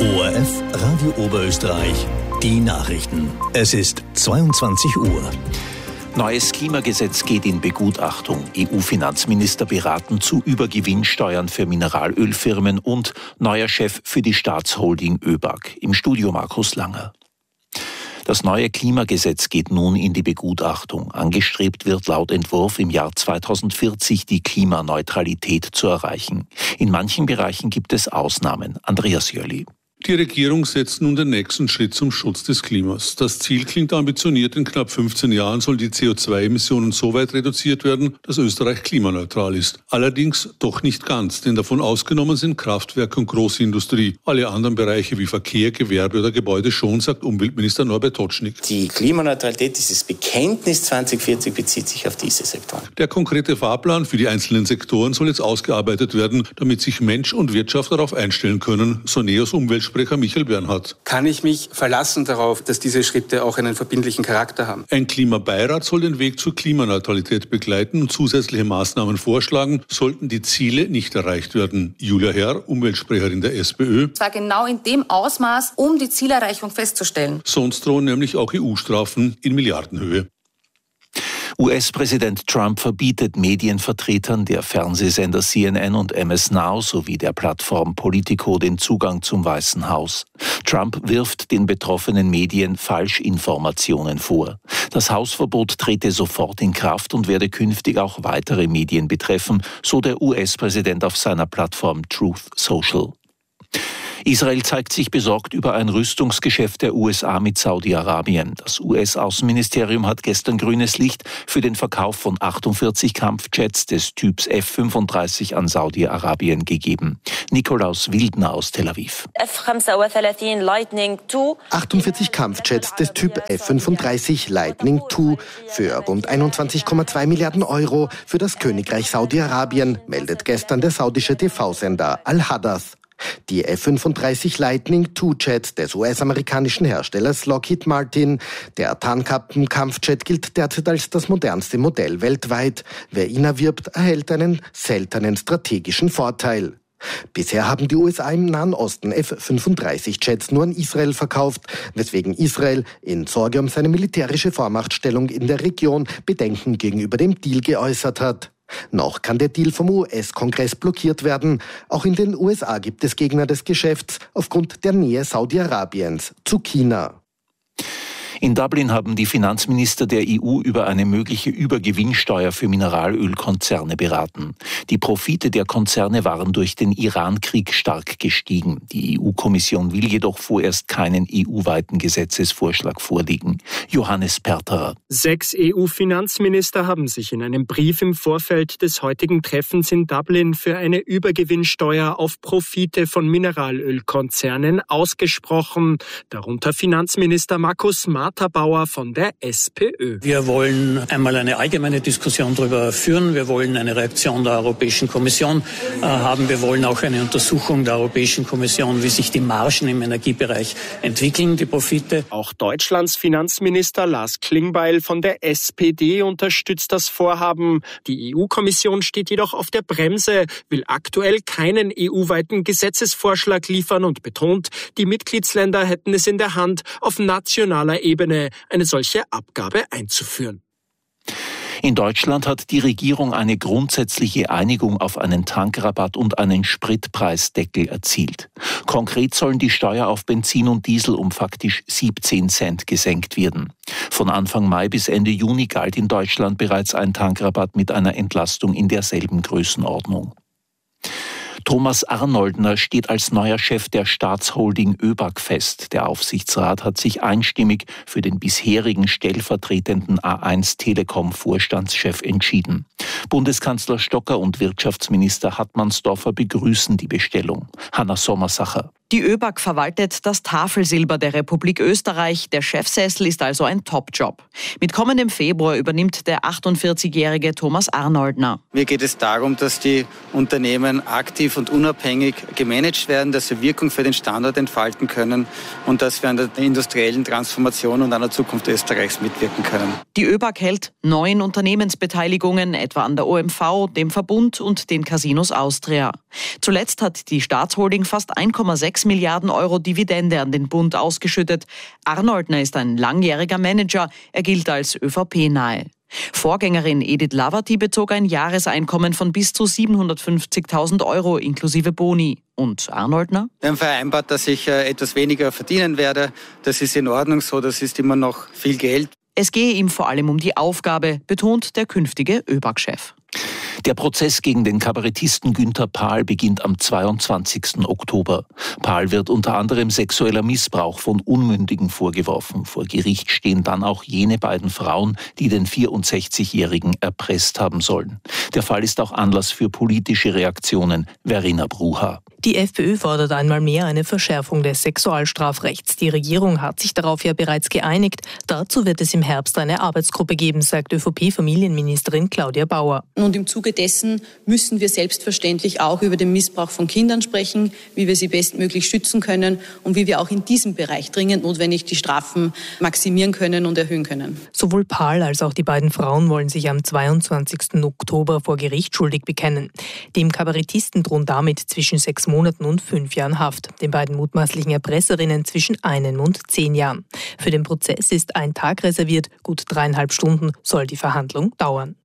ORF Radio Oberösterreich, die Nachrichten. Es ist 22 Uhr. Neues Klimagesetz geht in Begutachtung. EU-Finanzminister beraten zu Übergewinnsteuern für Mineralölfirmen und neuer Chef für die Staatsholding ÖBAG. Im Studio Markus Langer. Das neue Klimagesetz geht nun in die Begutachtung. Angestrebt wird laut Entwurf im Jahr 2040 die Klimaneutralität zu erreichen. In manchen Bereichen gibt es Ausnahmen. Andreas Jöli. Die Regierung setzt nun den nächsten Schritt zum Schutz des Klimas. Das Ziel klingt ambitioniert. In knapp 15 Jahren sollen die CO2-Emissionen so weit reduziert werden, dass Österreich klimaneutral ist. Allerdings doch nicht ganz, denn davon ausgenommen sind Kraftwerke und Großindustrie. Alle anderen Bereiche wie Verkehr, Gewerbe oder Gebäude schon, sagt Umweltminister Norbert Totschnig. Die Klimaneutralität, dieses Bekenntnis 2040 bezieht sich auf diese Sektoren. Der konkrete Fahrplan für die einzelnen Sektoren soll jetzt ausgearbeitet werden, damit sich Mensch und Wirtschaft darauf einstellen können, so NEOS Umweltsprecher Michael Bernhardt. Kann ich mich verlassen darauf, dass diese Schritte auch einen verbindlichen Charakter haben? Ein Klimabeirat soll den Weg zur Klimaneutralität begleiten und zusätzliche Maßnahmen vorschlagen, sollten die Ziele nicht erreicht werden. Julia Herr, Umweltsprecherin der SPÖ. Zwar genau in dem Ausmaß, um die Zielerreichung festzustellen. Sonst drohen nämlich auch EU-Strafen in Milliardenhöhe. US-Präsident Trump verbietet Medienvertretern der Fernsehsender CNN und MS Now sowie der Plattform Politico den Zugang zum Weißen Haus. Trump wirft den betroffenen Medien Falschinformationen vor. Das Hausverbot trete sofort in Kraft und werde künftig auch weitere Medien betreffen, so der US-Präsident auf seiner Plattform Truth Social. Israel zeigt sich besorgt über ein Rüstungsgeschäft der USA mit Saudi-Arabien. Das US-Außenministerium hat gestern grünes Licht für den Verkauf von 48 Kampfjets des Typs F-35 an Saudi-Arabien gegeben. Nikolaus Wildner aus Tel Aviv. 48 Kampfjets des Typ F-35 Lightning II für rund 21,2 Milliarden Euro für das Königreich Saudi-Arabien, meldet gestern der saudische TV-Sender Al-Hadath. Die F-35 Lightning II-Jets des US-amerikanischen Herstellers Lockheed Martin. Der Tarnkappenkampfjet gilt derzeit als das modernste Modell weltweit. Wer ihn erwirbt, erhält einen seltenen strategischen Vorteil. Bisher haben die USA im Nahen Osten F-35-Jets nur an Israel verkauft, weswegen Israel in Sorge um seine militärische Vormachtstellung in der Region Bedenken gegenüber dem Deal geäußert hat. Noch kann der Deal vom US-Kongress blockiert werden. Auch in den USA gibt es Gegner des Geschäfts aufgrund der Nähe Saudi-Arabiens zu China. In Dublin haben die Finanzminister der EU über eine mögliche Übergewinnsteuer für Mineralölkonzerne beraten. Die Profite der Konzerne waren durch den Iran-Krieg stark gestiegen. Die EU-Kommission will jedoch vorerst keinen EU-weiten Gesetzesvorschlag vorlegen. Johannes Perterer. 6 EU-Finanzminister haben sich in einem Brief im Vorfeld des heutigen Treffens in Dublin für eine Übergewinnsteuer auf Profite von Mineralölkonzernen ausgesprochen. Darunter Finanzminister Markus Bauer von der SPÖ. Wir wollen einmal eine allgemeine Diskussion darüber führen. Wir wollen eine Reaktion der Europäischen Kommission haben. Wir wollen auch eine Untersuchung der Europäischen Kommission, wie sich die Margen im Energiebereich entwickeln, die Profite. Auch Deutschlands Finanzminister Lars Klingbeil von der SPD unterstützt das Vorhaben. Die EU-Kommission steht jedoch auf der Bremse, will aktuell keinen EU-weiten Gesetzesvorschlag liefern und betont, die Mitgliedsländer hätten es in der Hand, auf nationaler Ebene eine solche Abgabe einzuführen. In Deutschland hat die Regierung eine grundsätzliche Einigung auf einen Tankrabatt und einen Spritpreisdeckel erzielt. Konkret sollen die Steuer auf Benzin und Diesel um faktisch 17 Cent gesenkt werden. Von Anfang Mai bis Ende Juni galt in Deutschland bereits ein Tankrabatt mit einer Entlastung in derselben Größenordnung. Thomas Arnoldner steht als neuer Chef der Staatsholding ÖBAG fest. Der Aufsichtsrat hat sich einstimmig für den bisherigen stellvertretenden A1 Telekom-Vorstandschef entschieden. Bundeskanzler Stocker und Wirtschaftsminister Hartmannsdorfer begrüßen die Bestellung. Hanna Sommersacher. Die ÖBAG verwaltet das Tafelsilber der Republik Österreich. Der Chefsessel ist also ein Top-Job. Mit kommendem Februar übernimmt der 48-jährige Thomas Arnoldner. Mir geht es darum, dass die Unternehmen aktiv und unabhängig gemanagt werden, dass sie Wirkung für den Standort entfalten können und dass wir an der industriellen Transformation und an der Zukunft Österreichs mitwirken können. Die ÖBAG hält 9 Unternehmensbeteiligungen, etwa an der OMV, dem Verbund und den Casinos Austria. Zuletzt hat die Staatsholding fast 1,6 Milliarden Euro Dividende an den Bund ausgeschüttet. Arnoldner ist ein langjähriger Manager. Er gilt als ÖVP-nahe. Vorgängerin Edith Lavati bezog ein Jahreseinkommen von bis zu 750.000 Euro inklusive Boni. Und Arnoldner? Wir haben vereinbart, dass ich etwas weniger verdienen werde. Das ist in Ordnung so, das ist immer noch viel Geld. Es gehe ihm vor allem um die Aufgabe, betont der künftige ÖBAG-Chef. Der Prozess gegen den Kabarettisten Günther Pahl beginnt am 22. Oktober. Pahl wird unter anderem sexueller Missbrauch von Unmündigen vorgeworfen. Vor Gericht stehen dann auch jene beiden Frauen, die den 64-Jährigen erpresst haben sollen. Der Fall ist auch Anlass für politische Reaktionen. Verena Bruha. Die FPÖ fordert einmal mehr eine Verschärfung des Sexualstrafrechts. Die Regierung hat sich darauf ja bereits geeinigt. Dazu wird es im Herbst eine Arbeitsgruppe geben, sagt ÖVP-Familienministerin Claudia Bauer. Und im Zuge dessen müssen wir selbstverständlich auch über den Missbrauch von Kindern sprechen, wie wir sie bestmöglich schützen können und wie wir auch in diesem Bereich dringend notwendig die Strafen maximieren können und erhöhen können. Sowohl Pahl als auch die beiden Frauen wollen sich am 22. Oktober vor Gericht schuldig bekennen. Dem Kabarettisten drohen damit zwischen 6 Monaten und 5 Jahren Haft. Den beiden mutmaßlichen Erpresserinnen zwischen 1 und 10 Jahren. Für den Prozess ist ein Tag reserviert. Gut 3,5 Stunden soll die Verhandlung dauern.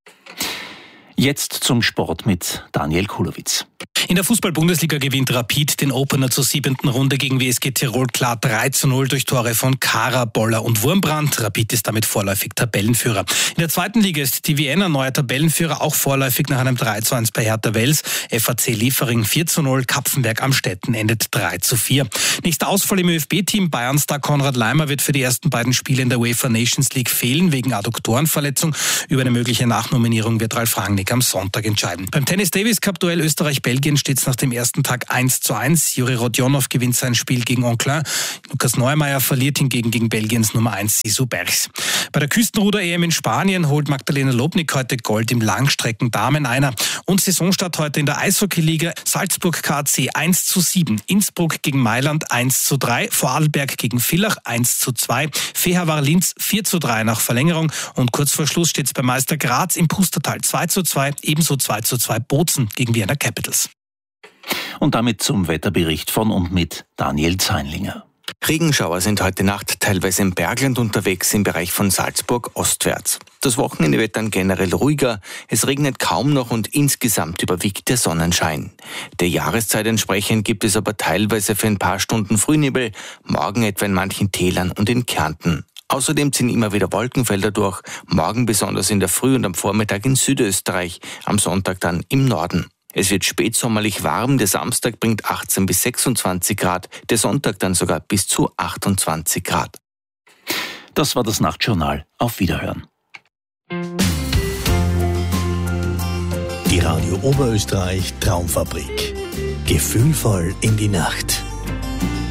Jetzt zum Sport mit Daniel Kulowitz. In der Fußball-Bundesliga gewinnt Rapid den Opener zur 7. Runde gegen WSG Tirol klar 3:0 durch Tore von Kara, Boller und Wurmbrand. Rapid ist damit vorläufig Tabellenführer. In der 2. Liga ist die Vienna neuer Tabellenführer, auch vorläufig nach einem 3:1 bei Hertha Wels. FAC Liefering 4:0, Kapfenberg Amstetten endet 3:4. Nächster Ausfall im ÖFB-Team. Bayern-Star Konrad Laimer wird für die ersten beiden Spiele in der UEFA Nations League fehlen, wegen Adduktorenverletzung. Über eine mögliche Nachnominierung wird Ralf Rangnick am Sonntag entscheiden. Beim Tennis Davis Cup Duell Österreich-Belgien steht es nach dem ersten Tag 1:1. Juri Rodionov gewinnt sein Spiel gegen Onclin. Lukas Neumeier verliert hingegen gegen Belgiens Nummer 1 Sisu Berchs. Bei der Küstenruder-EM in Spanien holt Magdalena Lobnik heute Gold im Langstrecken-Damen-Einer. Und Saisonstart heute in der Eishockey-Liga. Salzburg KAC 1:7, Innsbruck gegen Mailand 1:3, Vorarlberg gegen Villach 1:2, Fehervar Linz 4:3 nach Verlängerung. Und kurz vor Schluss steht es bei Meister Graz im Pustertal 2:2, ebenso 2:2 Bozen gegen Vienna Capitals. Und damit zum Wetterbericht von und mit Daniel Zeinlinger. Regenschauer sind heute Nacht teilweise im Bergland unterwegs im Bereich von Salzburg ostwärts. Das Wochenende wird dann generell ruhiger, es regnet kaum noch und insgesamt überwiegt der Sonnenschein. Der Jahreszeit entsprechend gibt es aber teilweise für ein paar Stunden Frühnebel, morgen etwa in manchen Tälern und in Kärnten. Außerdem ziehen immer wieder Wolkenfelder durch, morgen besonders in der Früh und am Vormittag in Südösterreich, am Sonntag dann im Norden. Es wird spätsommerlich warm, der Samstag bringt 18 bis 26 Grad, der Sonntag dann sogar bis zu 28 Grad. Das war das Nachtjournal. Auf Wiederhören. Die Radio Oberösterreich Traumfabrik. Gefühlvoll in die Nacht.